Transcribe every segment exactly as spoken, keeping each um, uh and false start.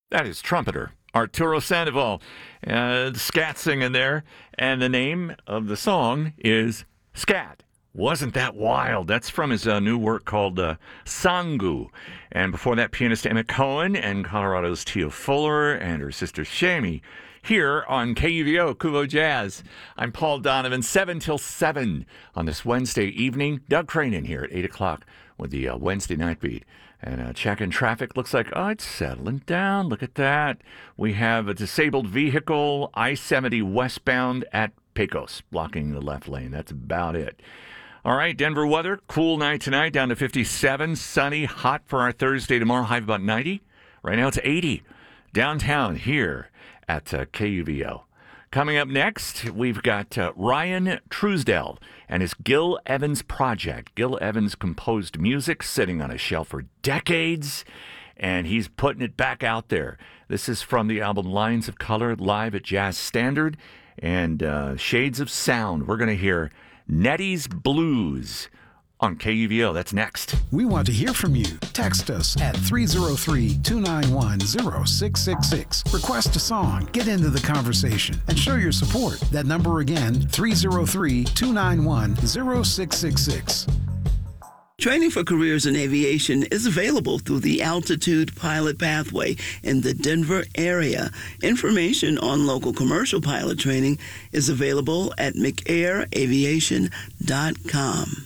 That is trumpeter Arturo Sandoval. Uh, scat singing there. And the name of the song is Scat. Wasn't That Wild? That's from his uh, new work called uh, Sangu. And before that, pianist Emma Cohen and Colorado's Tia Fuller and her sister Shamie here on K U V O, Kuvo Jazz. I'm Paul Donovan, seven till seven on this Wednesday evening. Doug Cranen here at eight o'clock with the uh, Wednesday Night Beat. And uh, checking traffic. Looks like, oh, it's settling down. Look at that. We have a disabled vehicle, I seventy westbound at Pecos, blocking the left lane. That's about it. All right, Denver weather. Cool night tonight, down to fifty-seven. Sunny, hot for our Thursday tomorrow, high of about ninety. Right now it's eighty. Downtown here at uh, K U V O. Coming up next, we've got uh, Ryan Truesdell and his Gil Evans project. Gil Evans composed music sitting on a shelf for decades, and he's putting it back out there. This is from the album Lines of Color, live at Jazz Standard, and uh, Shades of Sound. We're going to hear Nettie's Blues on K U V O. That's next. We want to hear from you. Text us at three oh three, two nine one, oh six six six. Request a song, get into the conversation, and show your support. That number again, three oh three, two nine one, oh six six six. Training for careers in aviation is available through the Altitude Pilot Pathway in the Denver area. Information on local commercial pilot training is available at mcair aviation dot com.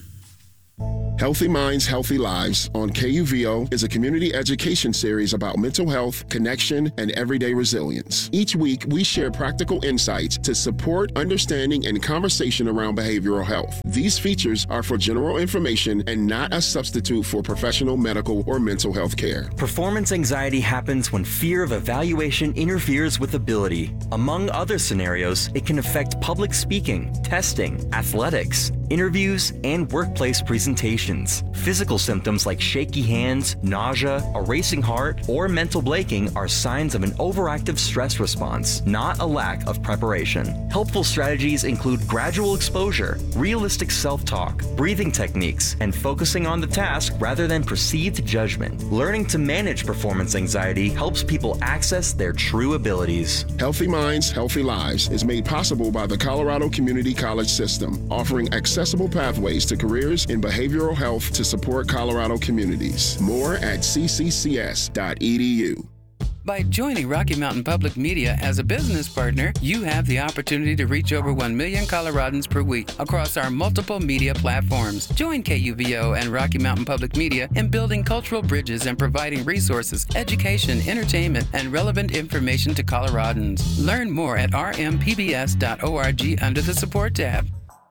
Healthy Minds, Healthy Lives on K U V O is a community education series about mental health, connection, and everyday resilience. Each week, we share practical insights to support understanding and conversation around behavioral health. These features are for general information and not a substitute for professional medical or mental health care. Performance anxiety happens when fear of evaluation interferes with ability. Among other scenarios, it can affect public speaking, testing, athletics, interviews, and workplace presentations. Physical symptoms like shaky hands, nausea, a racing heart, or mental blanking are signs of an overactive stress response, not a lack of preparation. Helpful strategies include gradual exposure, realistic self-talk, breathing techniques, and focusing on the task rather than perceived judgment. Learning to manage performance anxiety helps people access their true abilities. Healthy Minds, Healthy Lives is made possible by the Colorado Community College System, offering accessible pathways to careers in behavioral health to support Colorado communities. More at c c c s dot e d u. By joining Rocky Mountain Public Media as a business partner, you have the opportunity to reach over one million Coloradans per week across our multiple media platforms. Join K U V O and Rocky Mountain Public Media in building cultural bridges and providing resources, education, entertainment, and relevant information to Coloradans. Learn more at r m p b s dot org under the support tab.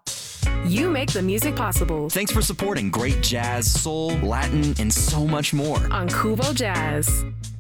You make the music possible. Thanks for supporting great jazz, soul, Latin, and so much more On Kuvo Jazz.